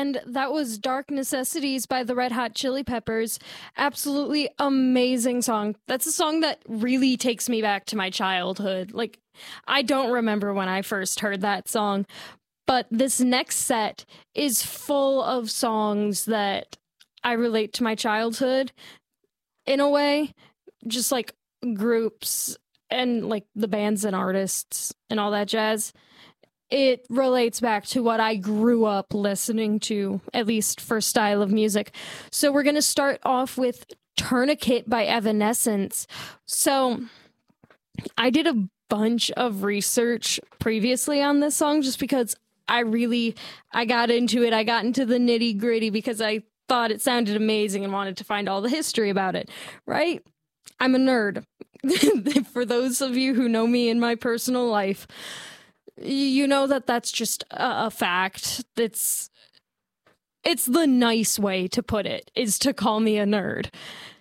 and that was Dark Necessities by the Red Hot Chili Peppers. Absolutely amazing song. That's a song that really takes me back to my childhood. Like, I don't remember when I first heard that song, but this next set is full of songs that I relate to my childhood in a way, just like groups and like the bands and artists and all that jazz. It relates back to what I grew up listening to, at least for style of music. So we're going to start off with Tourniquet by Evanescence. So I did a bunch of research previously on this song just because I got into it. I got into the nitty gritty because I thought it sounded amazing and wanted to find all the history about it, right? I'm a nerd. For those of you who know me in my personal life, you know that that's just a fact. It's the nice way to put it, is to call me a nerd.